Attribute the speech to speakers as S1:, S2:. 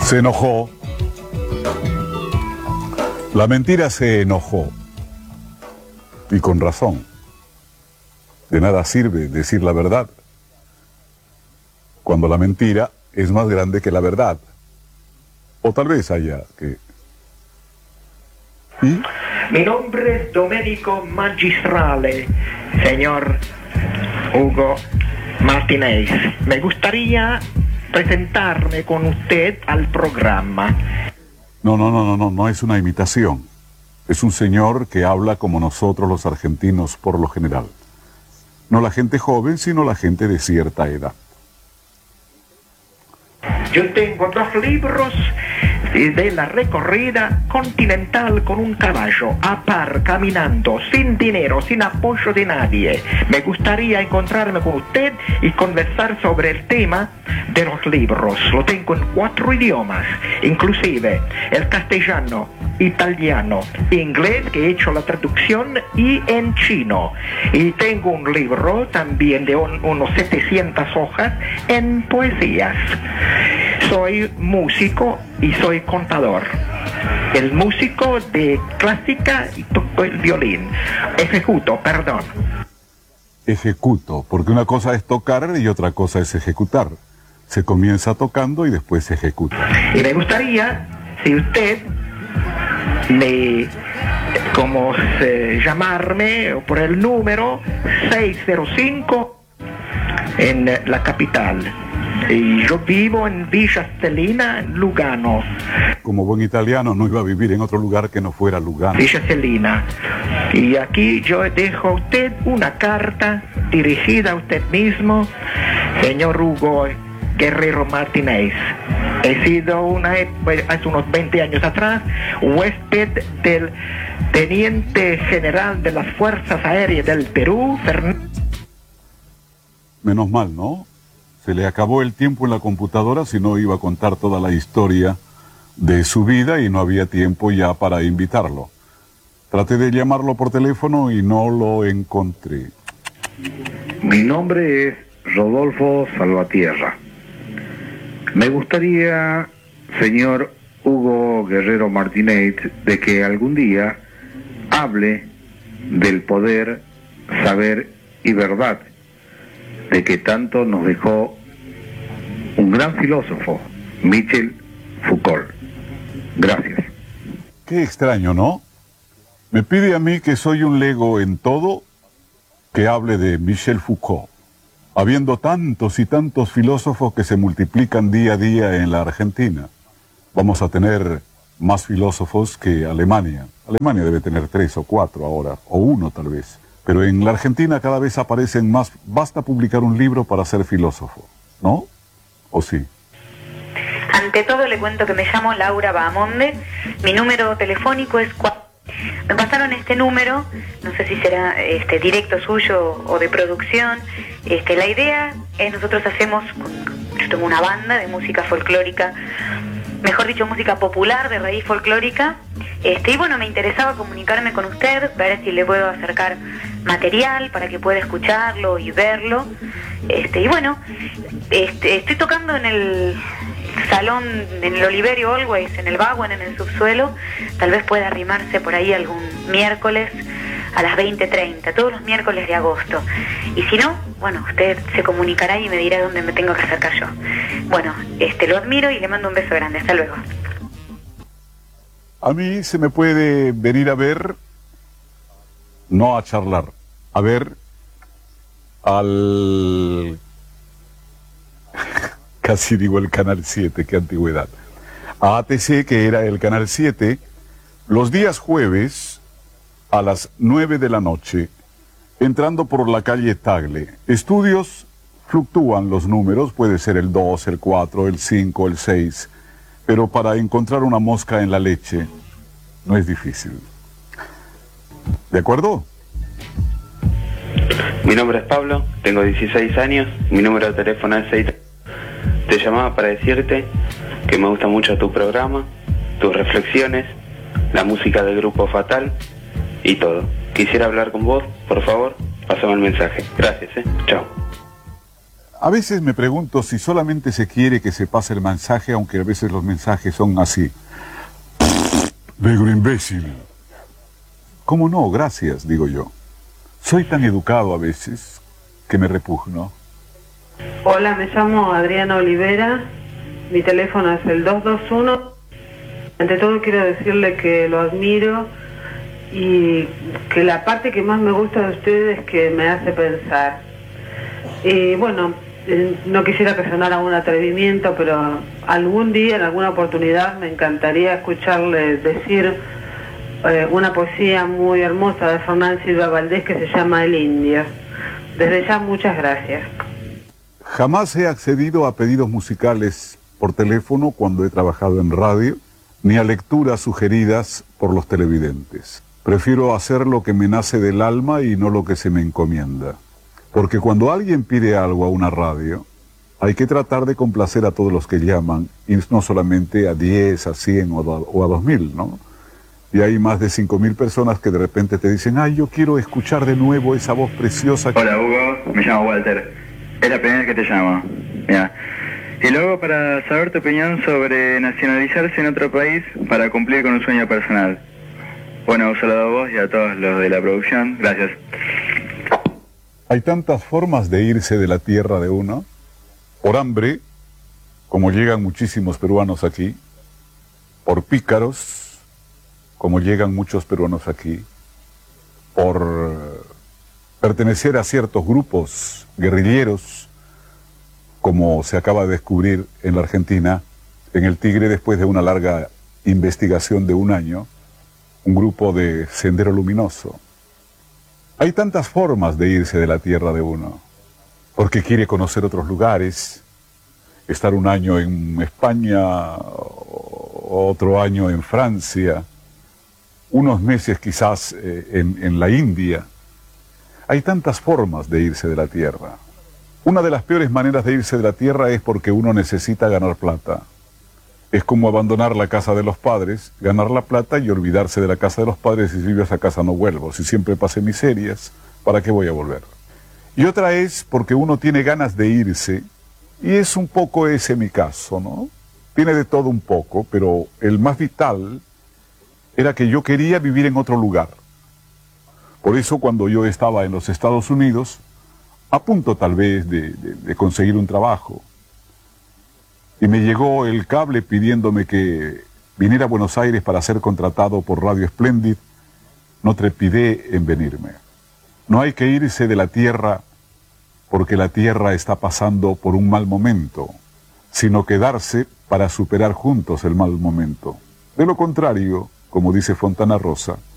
S1: Se enojó. La mentira se enojó. Y con razón. De nada sirve decir la verdad cuando la mentira es más grande que la verdad. O tal vez haya que... ¿Y?
S2: Mi nombre es Domenico Magistrale, señor Hugo Martínez. Me gustaría presentarme con usted al programa.
S1: No es una imitación. Es un señor que habla como nosotros los argentinos por lo general. No la gente joven, sino la gente de cierta edad.
S2: Yo tengo 2 libros de la recorrida continental con un caballo, a par, caminando, sin dinero, sin apoyo de nadie. Me gustaría encontrarme con usted y conversar sobre el tema de los libros. Lo tengo en 4 idiomas, inclusive el castellano, italiano, inglés, que he hecho la traducción, y en chino. Y tengo un libro también de unos 700 hojas en poesías. Soy músico y soy contador. El músico de clásica y toco el violín. Ejecuto, perdón.
S1: Ejecuto, porque una cosa es tocar y otra cosa es ejecutar. Se comienza tocando y después se ejecuta.
S2: Y me gustaría, si usted llamarme por el número 605 en la capital. Y yo vivo en Villa Celina, Lugano.
S1: Como buen italiano no iba a vivir en otro lugar que no fuera Lugano.
S2: Villa Celina. Y aquí yo dejo a usted una carta dirigida a usted mismo, señor Hugo Guerrero Martínez. He sido hace unos 20 años atrás huésped del teniente general de las Fuerzas Aéreas del Perú,
S1: Menos mal, ¿no? Se le acabó el tiempo en la computadora, si no iba a contar toda la historia de su vida y no había tiempo ya para invitarlo. Traté de llamarlo por teléfono y no lo encontré.
S3: Mi nombre es Rodolfo Salvatierra. Me gustaría, señor Hugo Guerrero Martínez, de que algún día hable del poder, saber y verdad, de que tanto nos dejó un gran filósofo, Michel Foucault. Gracias.
S1: Qué extraño, ¿no? Me pide a mí, que soy un lego en todo, que hable de Michel Foucault, habiendo tantos y tantos filósofos que se multiplican día a día en la Argentina. Vamos a tener más filósofos que Alemania. Alemania debe tener 3 o 4 ahora, o 1 tal vez. Pero en la Argentina cada vez aparecen más. Basta publicar un libro para ser filósofo, ¿no? ¿O sí?
S4: Ante todo le cuento que me llamo Laura Bahamonde. Mi número telefónico es... Me pasaron este número, no sé si será directo suyo o de producción. La idea es, nosotros yo tengo una banda de música folclórica, mejor dicho, música popular de raíz folclórica, y bueno, me interesaba comunicarme con usted, ver si le puedo acercar material para que pueda escucharlo y verlo, y bueno, estoy tocando en el salón, en el Oliverio Always, en el Baguen, en el subsuelo. Tal vez pueda arrimarse por ahí algún miércoles a las 20:30, todos los miércoles de agosto. Y si no, bueno, usted se comunicará y me dirá dónde me tengo que acercar yo. Bueno, lo admiro y le mando un beso grande. Hasta luego.
S1: A mí se me puede venir a ver, no a charlar, a ver al... Casi digo el Canal 7, qué antigüedad. A ATC, que era el Canal 7, los días jueves a las 9 de la noche, entrando por la calle Tagle. Estudios fluctúan los números, puede ser el 2, el 4, el 5, el 6, pero para encontrar una mosca en la leche no es difícil. ¿De acuerdo?
S5: Mi nombre es Pablo, tengo 16 años, mi número de teléfono es 6. Te llamaba para decirte que me gusta mucho tu programa, tus reflexiones, la música del Grupo Fatal y todo. Quisiera hablar con vos, por favor, pásame el mensaje. Gracias, chao.
S1: A veces me pregunto si solamente se quiere que se pase el mensaje, aunque a veces los mensajes son así. Negro imbécil. ¿Cómo no? Gracias, digo yo. Soy tan educado a veces que me repugno.
S6: Hola, me llamo Adriana Olivera. Mi teléfono es el 221. Ante todo quiero decirle que lo admiro y que la parte que más me gusta de usted es que me hace pensar. Y bueno, no quisiera que sonara un atrevimiento, pero algún día, en alguna oportunidad, me encantaría escucharle decir una poesía muy hermosa de Fernán Silva Valdés que se llama El Indio. Desde ya, muchas gracias.
S1: Jamás he accedido a pedidos musicales por teléfono cuando he trabajado en radio, ni a lecturas sugeridas por los televidentes. Prefiero hacer lo que me nace del alma y no lo que se me encomienda. Porque cuando alguien pide algo a una radio, hay que tratar de complacer a todos los que llaman, y no solamente a 10, a 100 o a 2000, ¿no? Y hay más de 5000 personas que de repente te dicen, ay, yo quiero escuchar de nuevo esa voz preciosa.
S7: Hola Hugo, me llamo Walter. Es la primera vez que te llamo. Mira. Y luego para saber tu opinión sobre nacionalizarse en otro país para cumplir con un sueño personal. Bueno, un saludo a vos y a todos los de la producción. Gracias.
S1: Hay tantas formas de irse de la tierra de uno. Por hambre, como llegan muchísimos peruanos aquí. Por pícaros, como llegan muchos peruanos aquí. Por pertenecer a ciertos grupos guerrilleros, como se acaba de descubrir en la Argentina, en el Tigre, después de una larga investigación de 1 año, un grupo de Sendero Luminoso. Hay tantas formas de irse de la tierra de uno, porque quiere conocer otros lugares, estar 1 año en España, otro año en Francia, unos meses quizás en la India. Hay tantas formas de irse de la tierra. Una de las peores maneras de irse de la tierra es porque uno necesita ganar plata. Es como abandonar la casa de los padres, ganar la plata y olvidarse de la casa de los padres y si vivo a esa casa no vuelvo. Si siempre pasé miserias, ¿para qué voy a volver? Y otra es porque uno tiene ganas de irse, y es un poco ese mi caso, ¿no? Tiene de todo un poco, pero el más vital era que yo quería vivir en otro lugar. Por eso cuando yo estaba en los Estados Unidos, a punto tal vez de conseguir un trabajo, y me llegó el cable pidiéndome que viniera a Buenos Aires para ser contratado por Radio Splendid, no trepidé en venirme. No hay que irse de la tierra porque la tierra está pasando por un mal momento, sino quedarse para superar juntos el mal momento. De lo contrario, como dice Fontana Rosa,